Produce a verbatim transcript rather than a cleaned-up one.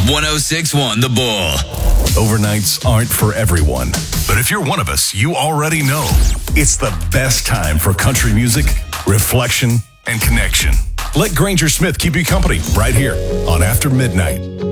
one oh six point one The Bull. Overnights aren't for everyone. But if you're one of us, you already know it's the best time for country music, reflection, and connection. Let Granger Smith keep you company right here on After Midnight.